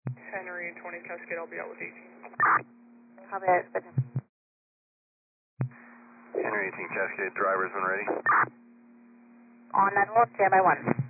Henry 20 Cascade, I'll be out with 18. Copy that. Henry 18 Cascade, drivers when ready. On that walk, stand by 1.